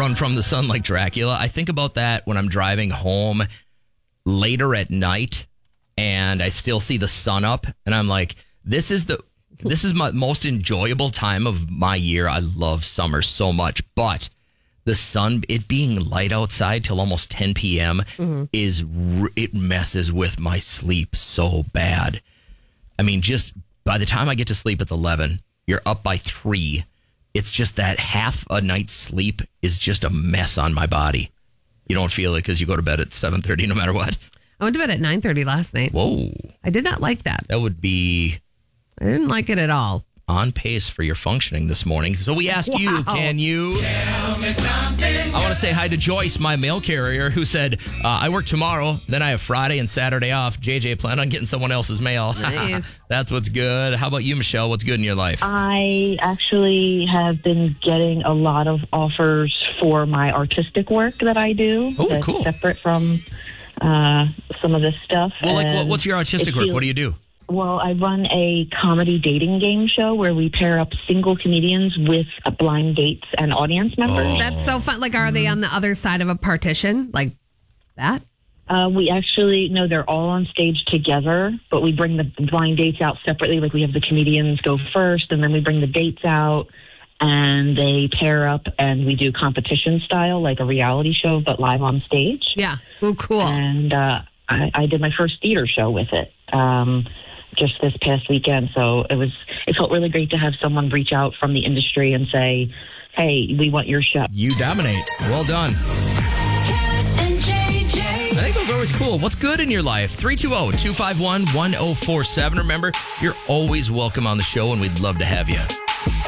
run from the sun like Dracula. I think about that when I'm driving home later at night and I still see the sun up and I'm like, this is my most enjoyable time of my year. I love summer so much, but the sun, it being light outside till almost 10 p.m. It messes with my sleep so bad. I mean, just by the time I get to sleep, it's 11. You're up by 3. It's just that half a night's sleep is just a mess on my body. You don't feel it because you go to bed at 7:30 no matter what. I went to bed at 9:30 last night. Whoa. I did not like that. That would be... I didn't like it at all. On pace for your functioning this morning. So we ask you, can you... Tell me something. I want to say hi to Joyce, my mail carrier, who said, I work tomorrow, then I have Friday and Saturday off. JJ, plan on getting someone else's mail. Nice. That's what's good. How about you, Michelle? What's good in your life? I actually have been getting a lot of offers for my artistic work that I do. Oh, that's cool. Separate from some of this stuff. Well, like, And what's your artistic work? What do you do? Well, I run a comedy dating game show where we pair up single comedians with blind dates and audience members. Oh. That's so fun. Like, are they on the other side of a partition? Like that? We actually, no, they're all on stage together, but we bring the blind dates out separately. Like, we have the comedians go first, and then we bring the dates out, and they pair up, and we do competition style, like a reality show, but live on stage. Yeah. Oh, cool. And I did my first theater show with it just this past weekend. So it felt really great to have someone reach out from the industry and say, hey, we want your show. You dominate. Well done. I think those are always cool. What's good in your life? 320-251-1047. Remember, you're always welcome on the show, and we'd love to have you.